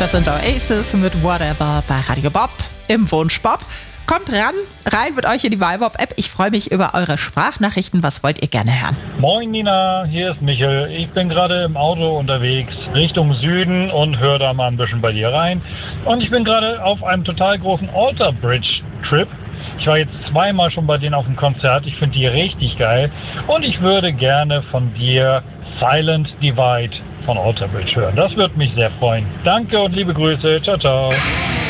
Das sind Oasis mit Whatever bei Radio Bob im Wunschbob. Kommt rein mit euch in die MyBob-App. Ich freue mich über eure Sprachnachrichten. Was wollt ihr gerne hören? Moin Nina, hier ist Michel. Ich bin gerade im Auto unterwegs Richtung Süden und höre da mal ein bisschen bei dir rein. Und ich bin gerade auf einem total großen Alter Bridge Trip. Ich war jetzt zweimal schon bei denen auf dem Konzert. Ich finde die richtig geil. Und ich würde gerne von dir Silent Divide von Alter Bridge hören. Das würde mich sehr freuen. Danke und liebe Grüße. Ciao, ciao.